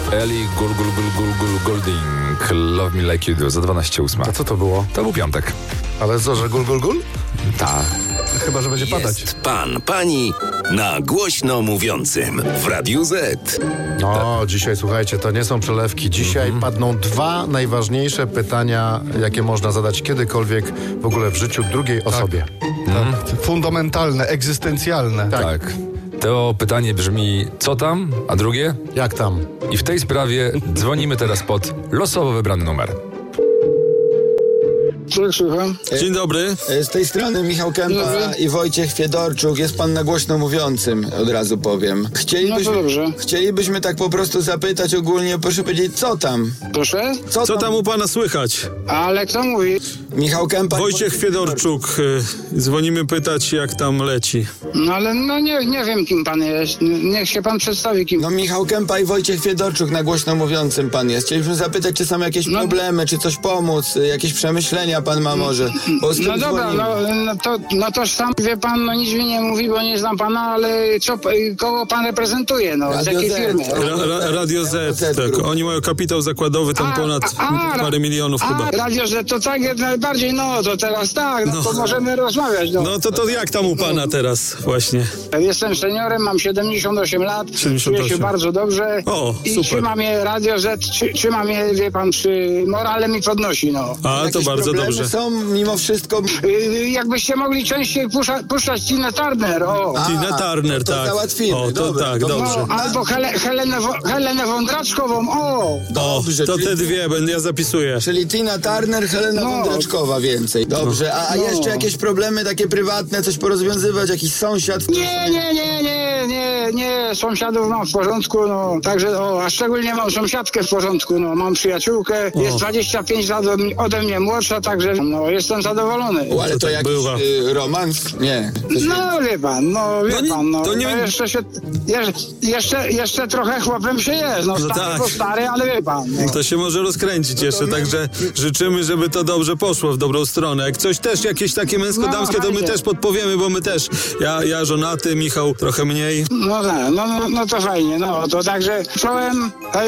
Ellie Goulding, Love Me Like You Do, za 12:08. A co to było? To był piątek. Ale co, że gul? Tak. Chyba, że będzie padać. Jest pan, pani na głośno mówiącym w Radiu Z. No, dzisiaj słuchajcie, to nie są przelewki. Dzisiaj padną dwa najważniejsze pytania, jakie można zadać kiedykolwiek w ogóle w życiu drugiej osobie. Tak. Fundamentalne, egzystencjalne. Tak. To pytanie brzmi, co tam? A drugie? Jak tam? I w tej sprawie dzwonimy teraz pod losowo wybrany numer. Słucham. Dzień dobry. Z tej strony Michał Kępa i Wojciech Fiedorczuk. Jest pan na głośno mówiącym, od razu powiem. No to dobrze. Chcielibyśmy tak po prostu zapytać ogólnie, proszę powiedzieć, co tam? Proszę? Co tam u pana słychać? Ale kto mówi? Michał Kępa. Wojciech Fiedorczuk. Dzwonimy pytać, jak tam leci. No ale nie wiem, kim pan jest. Niech się pan przedstawi, kim. No Michał Kępa i Wojciech Fiedorczuk na głośno mówiącym pan jest. Chcielibyśmy zapytać, czy są jakieś problemy, czy coś pomóc, jakieś przemyślenia pan ma może. No dobra, no to sam wie pan, no nic mi nie mówi, bo nie znam pana, ale kogo pan reprezentuje, no, z jakiej firmy? Radio Z, tak. Oni mają kapitał zakładowy tam ponad parę milionów chyba. Radio Z, to tak jak najbardziej, no to teraz tak, no to możemy rozmawiać. No to jak tam u pana teraz właśnie? Jestem seniorem, mam 78 lat, 78. czuję się bardzo dobrze. O, i super. trzyma mnie Radio Z, trzyma mnie, wie pan, przy morale mi podnosi, no. A, to Jakieś bardzo problemy dobrze. są mimo wszystko. Jakbyście mogli częściej puszczać Tinę Turner, o. Tina Turner, to tak. załatwimy, O, to dobra, tak, to dobrze. No, albo Helenę Wądraczkową, o. Dobrze, To czyli, te dwie, ja zapisuję. czyli Tina Turner, Helena Wądraczkowa więcej. Dobrze, a jeszcze jakieś problemy takie prywatne, coś porozwiązywać, jakiś sąsiad? Nie, sąsiadów mam w porządku, no, także, a szczególnie mam sąsiadkę w porządku, no, mam przyjaciółkę, jest 25 lat ode mnie młodsza, także, no, jestem zadowolony. Ale to tak jakiś bywa. Romans? Nie. No, wie pan, to nie- jeszcze trochę chłopem się jest, no, No stary, tak. bo stary, ale wie pan, no. To się może rozkręcić jeszcze, także życzymy, żeby to dobrze poszło w dobrą stronę. Jak coś też jakieś takie męsko-damskie, to my fajnie. też podpowiemy, bo my też, ja żonaty, Michał trochę mniej. No to fajnie, no, to także czołem, hej.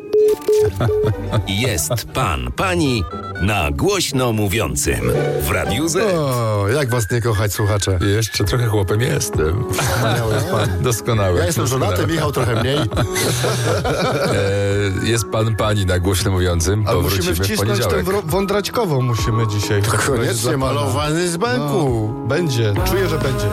Jest pan, pani na głośno mówiącym w Radiu Z. O, jak was nie kochać, słuchacze? Jeszcze trochę chłopem jestem. Wspaniały jest pan. Doskonały. Ja jestem żonaty, Michał trochę mniej. Jest pan, pani na głośno mówiącym. Ale musimy Powrócimy w wcisnąć tę poniedziałek. Wądraćkową musimy dzisiaj. Koniecznie malowany z banku. Będzie, czuję, że będzie.